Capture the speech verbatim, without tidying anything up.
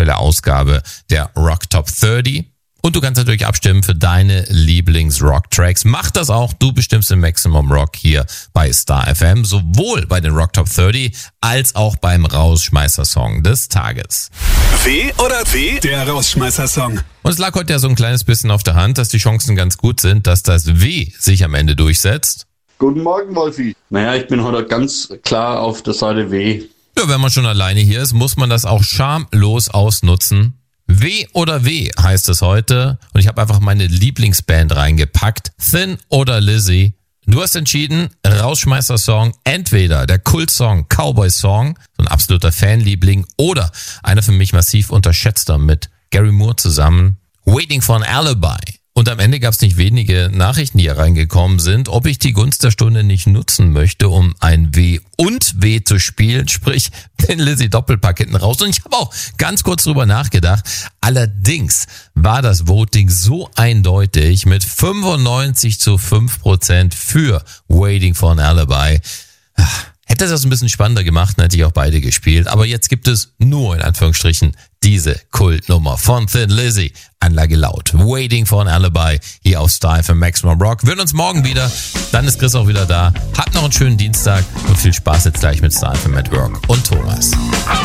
aktuelle Ausgabe der Rock Top dreißig. Und du kannst natürlich abstimmen für deine Lieblings-Rock-Tracks. Mach das auch, du bestimmst den Maximum Rock hier bei Star F M, sowohl bei den Rock Top dreißig als auch beim Rausschmeißer-Song des Tages. W oder W, der Rausschmeißer-Song. Und es lag heute ja so ein kleines bisschen auf der Hand, dass die Chancen ganz gut sind, dass das W sich am Ende durchsetzt. Guten Morgen, Wolfi. Naja, ich bin heute ganz klar auf der Seite W. Ja, wenn man schon alleine hier ist, muss man das auch schamlos ausnutzen. W oder W heißt es heute und ich habe einfach meine Lieblingsband reingepackt, Thin oder Lizzy. Du hast entschieden, Rausschmeißer-Song, entweder der Kultsong Cowboy-Song, so ein absoluter Fanliebling, oder einer für mich massiv unterschätzter mit Gary Moore zusammen, Waiting for an Alibi. Und am Ende gab es nicht wenige Nachrichten, die hier reingekommen sind, ob ich die Gunst der Stunde nicht nutzen möchte, um ein W und W zu spielen, sprich den Lizzy Doppelpack hinten raus. Und ich habe auch ganz kurz drüber nachgedacht. Allerdings war das Voting so eindeutig mit fünfundneunzig zu fünf Prozent für Waiting for an Alibi. Hätte das ein bisschen spannender gemacht, dann hätte ich auch beide gespielt. Aber jetzt gibt es nur in Anführungsstrichen diese Kultnummer von Thin Lizzy. Anlage laut. Waiting for an Alibi hier auf Star F M Maximum Rock. Wir hören uns morgen wieder. Dann ist Chris auch wieder da. Habt noch einen schönen Dienstag und viel Spaß jetzt gleich mit Star F M Network und Thomas.